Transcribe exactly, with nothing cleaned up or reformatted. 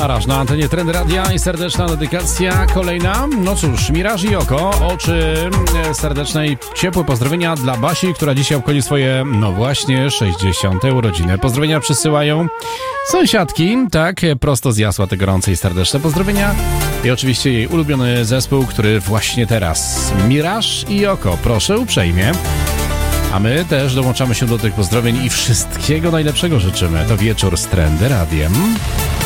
Araż na antenie Trendy Radia i serdeczna dedykacja kolejna. No cóż, Miraż i Oko, oczy serdeczne i ciepłe pozdrowienia dla Basi, która dzisiaj obchodzi swoje, no właśnie, sześćdziesiąte urodziny. Pozdrowienia przysyłają sąsiadki, tak, prosto z Jasła, te gorące i serdeczne pozdrowienia. I oczywiście jej ulubiony zespół, który właśnie teraz. Miraż i Oko, proszę uprzejmie. A my też dołączamy się do tych pozdrowień i wszystkiego najlepszego życzymy. To wieczór z Trendy Radiem.